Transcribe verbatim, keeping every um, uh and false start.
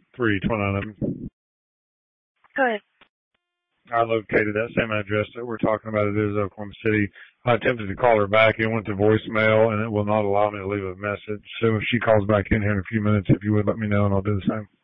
three twenty-nine. Go ahead. I located that same address that we're talking about. It is Oklahoma City. I attempted to call her back. It went to voicemail, and it will not allow me to leave a message. So if she calls back in here in a few minutes, if you would let me know, and I'll do the same.